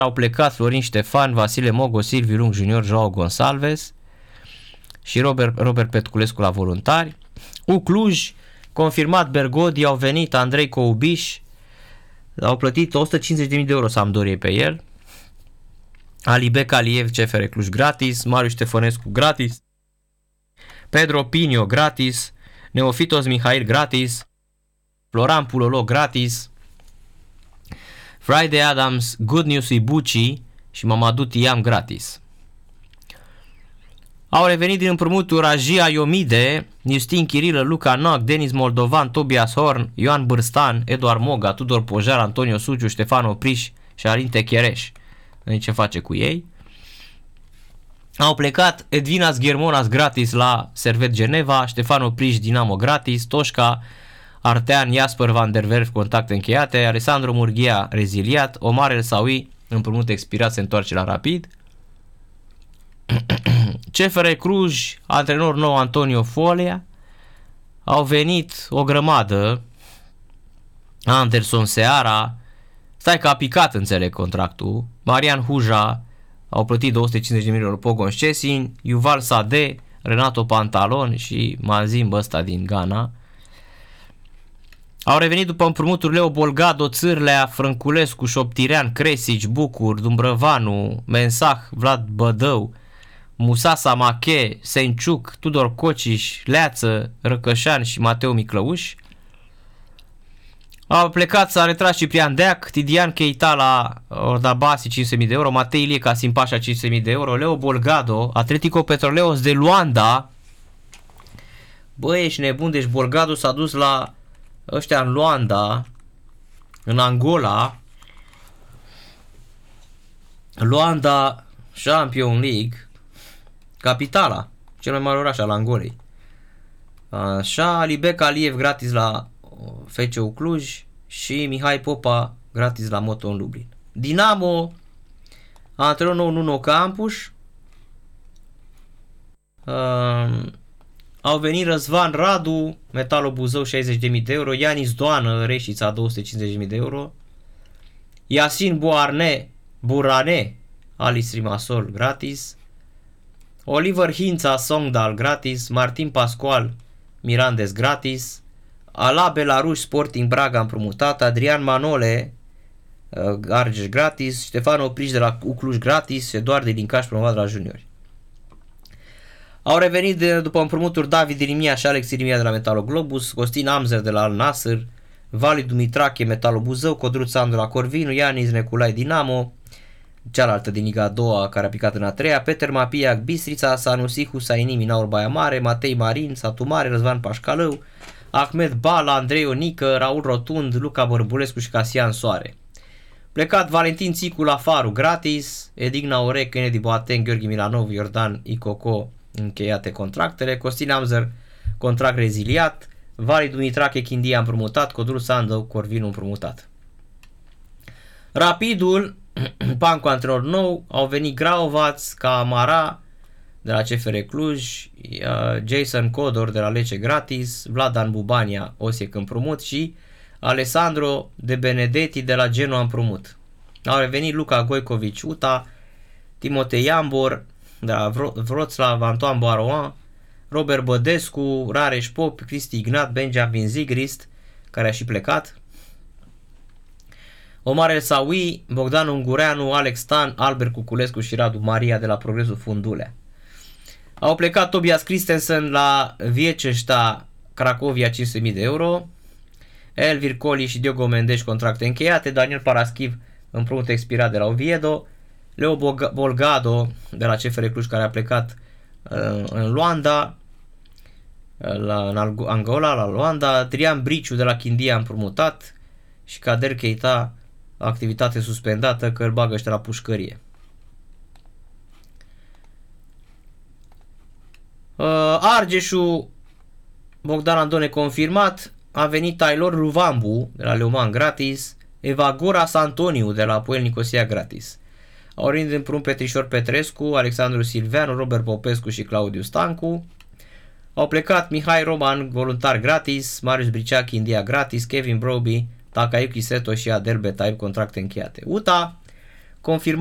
Au plecat Florin Ștefan, Vasile Mogo, Silviu Lung Junior, Joao Gonsalves și Robert Petculescu la voluntari. Cluj, confirmat Bergodi, au venit Andrei Coubiș, au plătit 150.000 de euro Sampdoriei pe el. Alibek Aliev, CFR Cluj gratis, Marius Ștefănescu gratis, Pedro Pinio gratis, Neofitos Mihail gratis, Floran Pulolo gratis, Friday Adams, Good News Ibuchi și Mamadou Tiam gratis. Au revenit din împrumuturi Rajia Iomide, Justin Chirilă, Luca Noc, Denis Moldovan, Tobias Horn, Ioan Bârstan, Eduard Moga, Tudor Pojar, Antonio Suciu, Ștefan Opriș și Alin Techereș. Ce face cu ei? Au plecat Edvinas Ghermonas gratis la Servet Geneva, Ștefan Opriș Dinamo gratis, Toșca, Artean Jasper Van der Werf contacte încheiate, Alessandro Murghia reziliat, Omar El Sawi împrumut expirat se întoarce la Rapid. CFR Cluj, antrenor nou Antonio Folia, au venit o grămadă, Anderson Seara, stai că a picat înțeleg contractul, Marian Huja, au plătit 250 de milioane Pogon Szczecin, Yuval Sade, Renato Pantalon și Mazimb ăsta din Ghana. Au revenit după împrumuturi Leo Bolgado, Țârlea, Frânculescu, Șoptirean, Cresici, Bucur, Dumbrăvanu, Mensah, Vlad Bădău, Musa Samache, Senciuc, Tudor Cociș, Leață, Răcășan și Mateo Miclăuș. Au plecat, s-a retras Ciprian Deac, Tidian Keita la Ordabasi 500.000 de euro, Matei Ilie Casim Pașa 500.000 de euro, Leo Bolgado, Atletico Petroleos de Luanda. Bă, ești nebun, deci Bolgado s-a dus la ăștia în Luanda, în Angola, Luanda Champions League, capitala, cel mai mare oraș al Angolei. Așa, Alibek Aliev gratis la FCU Cluj și Mihai Popa gratis la Moto în Lublin. Dinamo, antrenor nou Nuno Campuș, au venit Răzvan Radu, Metalo Buzău 60.000 de euro, Ianis Doană, Reșița 250.000 de euro, Yasin Burane, Alice Rimasol gratis, Oliver Hința, Songdal gratis, Martin Pascual, Mirandes gratis, Ala Belarus Sporting Braga împrumutat, Adrian Manole, Argeș gratis, Ștefan Opriș de la Cluj gratis, Eduard Ilincaș promovat la juniori. Au revenit după împrumuturi David Irimia și Alex Irimia de la Metalo Globus, Costin Amzer de la Al Nasr, Vali Dumitrache Metalo Buzău, Codruț Sandu la Corvinu, Ianis Neculai Dinamo, cealaltă din Liga a doua care a picat în a treia, Peter Mapiac Bistrița, Sanusi Husaini Minaur Baia Mare, Matei Marin, Satu Mare, Răzvan Pașcalău, Ahmed Bala, Andrei Onică, Raul Rotund, Luca Bărbulescu și Casian Soare. Plecat Valentin Țicu la Faru gratis, Edigna Ore, Kennedy Boateng, Gheorghe Milanov, Iordan Icoco încheiate contractele, Costin Amzer contract reziliat, Vali Dumitrache Chindia împrumutat, Codru Sandău Corvinu împrumutat. Rapidul, Pancu antrenor nou, au venit Graovaț, Camara de la CFR Cluj, Jason Codor de la Lecce gratis, Vladan Bubania Osiec împrumut și Alessandro De Benedetti de la Genoa împrumut. Au revenit Luca Goicovici Uta, Timotei Iambor de la Wroclaw, Antoine Baroan, Robert Bădescu, Rareș Pop, Cristi Ignat, Benjamin Zigrist, care a și plecat, Omar El Sawi, Bogdan Ungureanu, Alex Stan, Albert Cuculescu și Radu Maria de la Progresul Fundulea. Au plecat Tobias Christensen la Vieceșta Cracovia 500.000 de euro, Elvir Coli și Diogo Mendes contracte încheiate, Daniel Paraschiv împrumut expirat de la Oviedo, Leo Bolgado de la CFR Cluj care a plecat în Luanda, în Angola, la Luanda, Adrian Briciu de la Chindia împrumutat și Kader Keita activitate suspendată că îl bagă ăștia la pușcărie. Argeșul, Bogdan Andone confirmat, a venit Taylor Ruvambu de la Leuman gratis, Evagoras Antoniu de la Apoel Nicosia gratis. Au venit împrumut Petrișor Petrescu, Alexandru Silveanu, Robert Popescu și Claudiu Stancu. Au plecat Mihai Roman, voluntar gratis, Marius Briceac, India gratis, Kevin Broby, Takayuki Seto și Adel Betaib contracte încheiate. UTA, confirmat